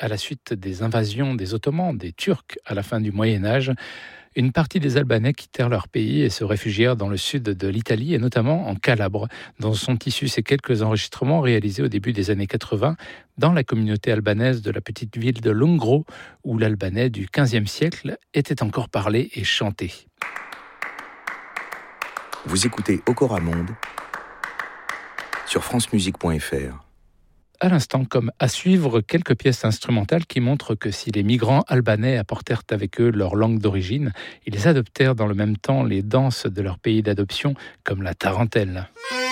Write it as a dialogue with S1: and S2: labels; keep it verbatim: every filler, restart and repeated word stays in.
S1: à la suite des invasions des Ottomans, des Turcs à la fin du Moyen-Âge. Une partie des Albanais quittèrent leur pays et se réfugièrent dans le sud de l'Italie et notamment en Calabre, dont sont issus ces quelques enregistrements réalisés au début des années quatre-vingts dans la communauté albanaise de la petite ville de Lungro, où l'albanais du quinzième siècle était encore parlé et chanté.
S2: Vous écoutez Okora Monde sur francemusique point f r.
S1: À l'instant, comme à suivre, quelques pièces instrumentales qui montrent que si les migrants albanais apportèrent avec eux leur langue d'origine, ils adoptèrent dans le même temps les danses de leur pays d'adoption, comme la tarentelle.